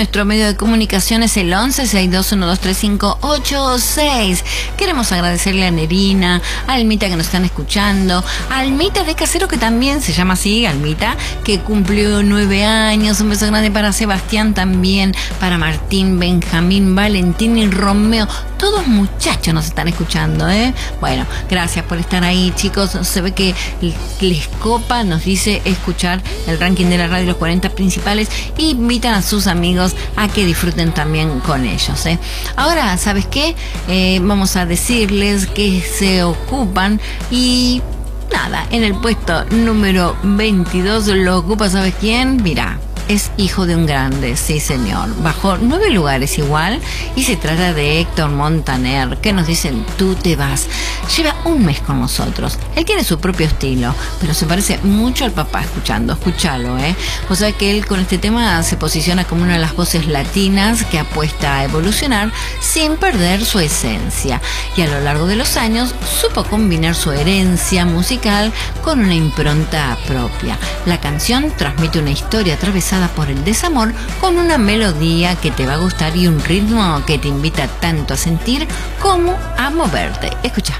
Nuestro medio de comunicación es el 11-6212-3586. Queremos agradecerle a Nerina, a Almita que nos están escuchando, a Almita de Casero, que también se llama así, Almita, que cumplió 9 años. Un beso grande para Sebastián también, para Martín, Benjamín, Valentín y Romeo. Todos muchachos nos están escuchando, ¿eh? Bueno, gracias por estar ahí, chicos. Se ve que les copa, nos dice, escuchar el ranking de la radio, los 40 principales, y invitan a sus amigos a que disfruten también con ellos, ¿eh? Ahora, ¿sabes qué? Vamos a decirles que se ocupan y nada, en el puesto número 22 lo ocupa, ¿sabes quién? Mirá. Es hijo de un grande, sí señor. Bajó 9 lugares igual, y se trata de Héctor Montaner, que nos dicen, tú te vas. Lleva un mes con nosotros. Él tiene su propio estilo, pero se parece mucho al papá escuchalo, ¿eh? O sea que él con este tema se posiciona como una de las voces latinas que apuesta a evolucionar sin perder su esencia. Y a lo largo de los años supo combinar su herencia musical con una impronta propia. La canción transmite una historia atravesada por el desamor, con una melodía que te va a gustar y un ritmo que te invita tanto a sentir como a moverte. Escucha.